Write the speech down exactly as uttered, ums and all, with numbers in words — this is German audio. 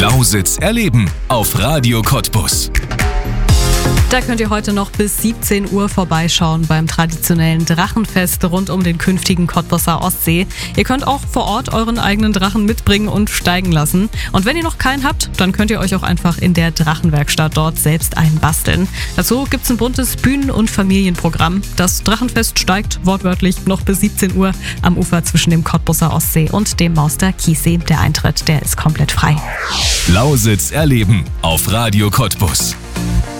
Lausitz erleben auf Radio Cottbus. Da könnt ihr heute noch bis siebzehn Uhr vorbeischauen beim traditionellen Drachenfest rund um den künftigen Cottbuser Ostsee. Ihr könnt auch vor Ort euren eigenen Drachen mitbringen und steigen lassen. Und wenn ihr noch keinen habt, dann könnt ihr euch auch einfach in der Drachenwerkstatt dort selbst einen basteln. Dazu gibt's ein buntes Bühnen- und Familienprogramm. Das Drachenfest steigt wortwörtlich noch bis siebzehn Uhr am Ufer zwischen dem Cottbuser Ostsee und dem Mauster Kiessee. Der Eintritt, der ist komplett frei. Lausitz erleben auf Radio Cottbus.